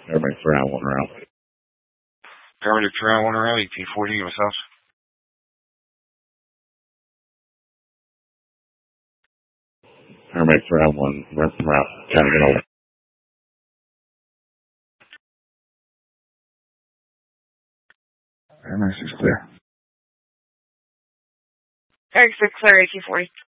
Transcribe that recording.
Paramedic 3 on 1 around. Paramedic 3 on 1 around, ET40, yourself. Paramedic 3 on 1, run from route, trying to get over. Paramedic 6 clear. Paramedic 6 clear, ET40.